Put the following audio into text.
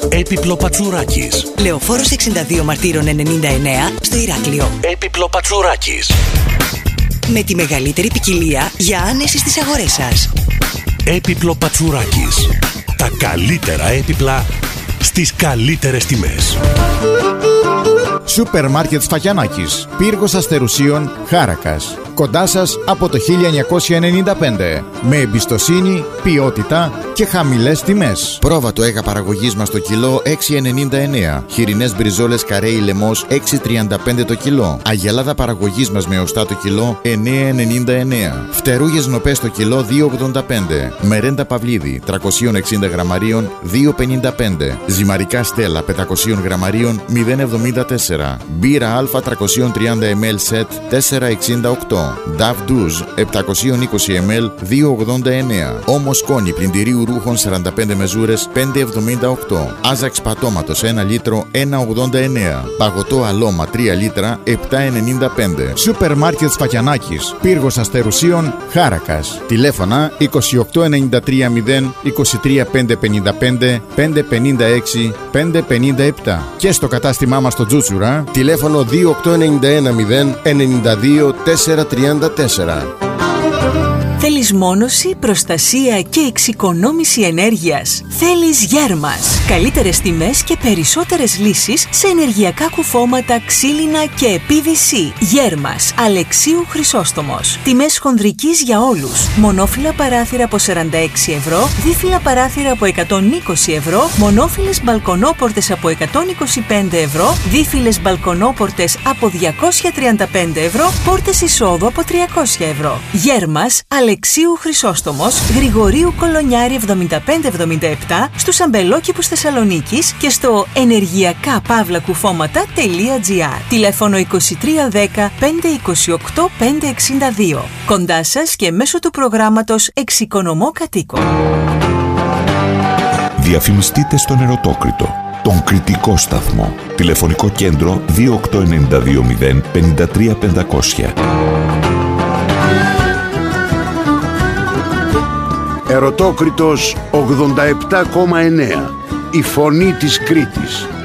Έπιπλο Πατσουράκης. Λεωφόρος 62 Μαρτύρων 99 στο Ηράκλειο. Έπιπλο Πατσουράκης. Με τη μεγαλύτερη ποικιλία για άνεση στις αγορές σας. Έπιπλο Πατσουράκης. Τα καλύτερα έπιπλα στις καλύτερες τιμές. Σούπερ Μάρκετ Σφακιανάκης, πύργος Αστερουσίων, Χάρακας. Κοντά σας από το 1995. Με εμπιστοσύνη, ποιότητα και χαμηλές τιμές. Πρόβατο έγα παραγωγής μας το κιλό 6,99. Χοιρινές μπριζόλες καρέι λεμός 6,35 το κιλό. Αγελάδα παραγωγής μας με οστά το κιλό 9,99. Φτερούγες νοπές το κιλό 2,85. Μερέντα Παυλίδη 360 γραμμαρίων 2,55. Ζυμαρικά Στέλλα 500 γραμμαρίων 0,74. Μπύρα Α 330 ml set 4,68. Νταβ Ντουζ 720 ml 2,89. Όμος σκόνη πλυντηρίου ρούχων 45 μεζούρες 5,78. Άζαξ πατώματος 1 λίτρο 1,89. Παγωτό αλόμα 3 λίτρα 7,95. Σούπερ Μάρκετ Σφακιανάκης, πύργος Αστερουσίων, Χάρακας. Τηλέφωνα 2893 0 23 555 556 557. Και στο κατάστημά μας στο Τζούτσουρα, τηλέφωνο 2891 0 92 434. Θέλεις μόνωση, προστασία και εξοικονόμηση ενέργειας? Θέλεις Γέρμας. Καλύτερες τιμές και περισσότερες λύσεις σε ενεργειακά κουφώματα, ξύλινα και PVC. Γέρμας, Αλεξίου Χρυσόστομος. Τιμές χονδρικής για όλους. Μονόφυλλα παράθυρα από 46 ευρώ, δίφυλλα παράθυρα από 120 ευρώ, μονόφυλλες μπαλκονόπορτες από 125 ευρώ, δίφυλλες μπαλκονόπορτες από 235 ευρώ, πόρτες εισόδου από 300 ευρώ. Γέρμας, Αλεξίου Χρυσόστομος, Γρηγορίου Κολονιάρη 7577, στους αμπελόκηπους Θεσσαλονίκης και στο ενεργειακά-κουφώματα.gr. Τηλέφωνο 2310 528 562. Κοντά σας και μέσω του προγράμματος Εξοικονομώ Κατοίκων. Διαφημιστείτε στον Ερωτόκριτο, τον κριτικό σταθμό. Τηλεφωνικό κέντρο 28920 53 500. Ερωτόκριτος 87,9. Η φωνή της Κρήτης.